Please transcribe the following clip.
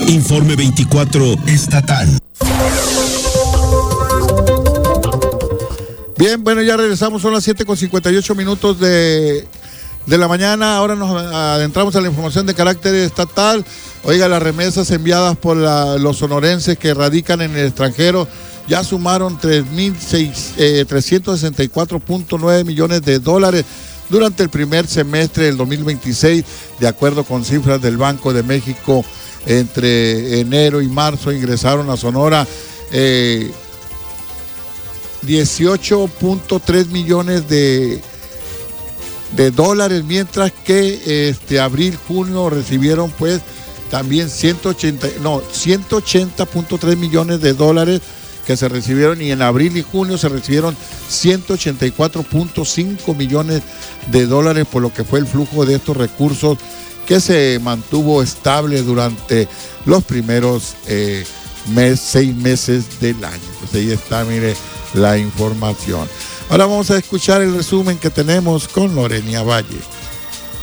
Informe 24 estatal. Bien, bueno, ya regresamos, son las 7:58 de la mañana. Ahora nos adentramos a la información de carácter estatal. Oiga, las remesas enviadas por los sonorenses que radican en el extranjero ya sumaron 364.9 millones de dólares durante el primer semestre del 2026, de acuerdo con cifras del Banco de México. Entre enero y marzo ingresaron a Sonora 18.3 millones de dólares, mientras que abril, junio recibieron pues también 180.3 millones de dólares que se recibieron, y en abril y junio se recibieron 184.5 millones de dólares, por lo que fue el flujo de estos recursos que se mantuvo estable durante los primeros 6 meses del año. Pues ahí está, mire, la información. Ahora vamos a escuchar el resumen que tenemos con Lorenia Valle.